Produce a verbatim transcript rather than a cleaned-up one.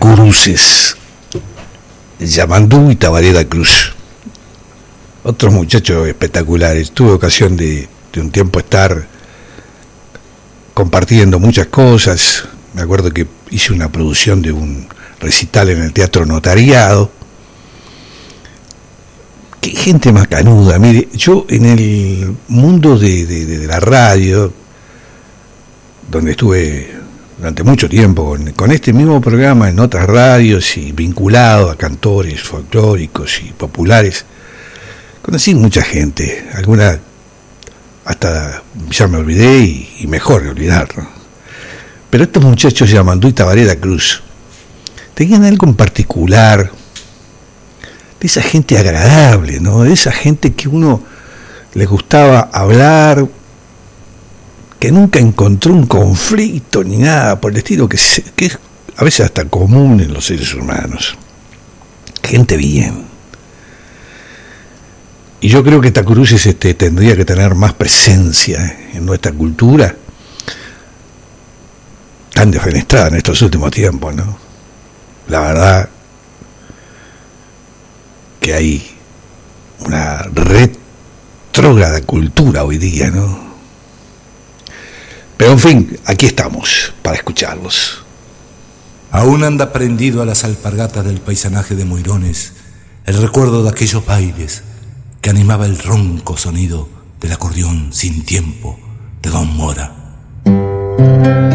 Tacuruces, Yamandú y Tabareda Cruz. Otros muchachos espectaculares. Tuve ocasión de, de un tiempo estar compartiendo muchas cosas. Me acuerdo que hice una producción de un recital en el Teatro Notariado. Qué gente más canuda. Mire, yo en el mundo de, de, de la radio, donde estuve durante mucho tiempo con, con este mismo programa en otras radios y vinculado a cantores folclóricos y populares, conocí mucha gente, alguna hasta ya me olvidé y, y mejor que olvidar, ¿no? Pero estos muchachos Yamandú y Tabareda Cruz tenían algo en particular, de esa gente agradable, ¿no? De esa gente que uno les gustaba hablar, que nunca encontró un conflicto ni nada por el estilo, que, se, que es a veces hasta común en los seres humanos. Gente bien. Y yo creo que Tacuruces este, tendría que tener más presencia en nuestra cultura, tan defenestrada en estos últimos tiempos, ¿no? La verdad que hay una retrógrada cultura hoy día, ¿no? Pero en fin, aquí estamos para escucharlos. Aún anda prendido a las alpargatas del paisanaje de Moirones el recuerdo de aquellos bailes que animaba el ronco sonido del acordeón sin tiempo de Don Mora.